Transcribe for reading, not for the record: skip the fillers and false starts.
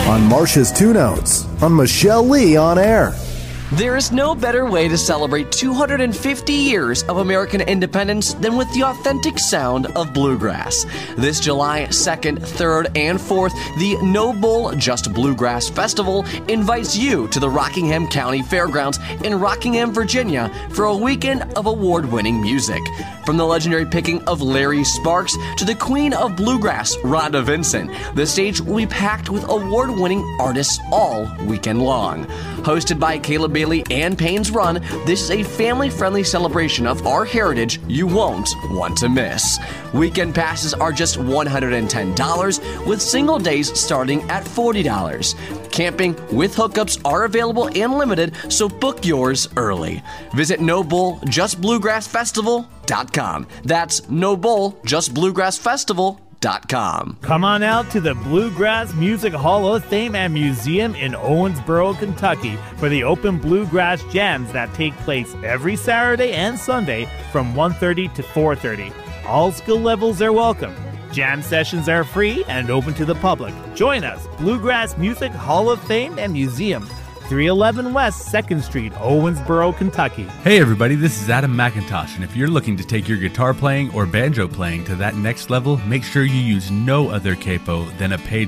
on Marcia's Two Notes on Michelle Lee on Air. There is no better way to celebrate 250 years of American independence than with the authentic sound of bluegrass. This July 2nd, 3rd, and 4th, the No Bull Just Bluegrass Festival invites you to the Rockingham County Fairgrounds in Rockingham, Virginia for a weekend of award-winning music. From the legendary picking of Larry Sparks to the queen of bluegrass, Rhonda Vincent, the stage will be packed with award-winning artists all weekend long. Hosted by Caleb Bailey and Payne's Run, this is a family-friendly celebration of our heritage you won't want to miss. Weekend passes are just $110, with single days starting at $40. Camping with hookups are available and limited, so book yours early. Visit NobleJustBluegrassFestival.com. That's NobleJustBluegrassFestival.com. Come on out to the Bluegrass Music Hall of Fame and Museum in Owensboro, Kentucky for the open bluegrass jams that take place every Saturday and Sunday from 1:30 to 4:30. All skill levels are welcome. Jam sessions are free and open to the public. Join us, Bluegrass Music Hall of Fame and Museum, 311 West 2nd Street, Owensboro, Kentucky. Hey everybody, this is Adam McIntosh, and if you're looking to take your guitar playing or banjo playing to that next level, make sure you use no other capo than a paid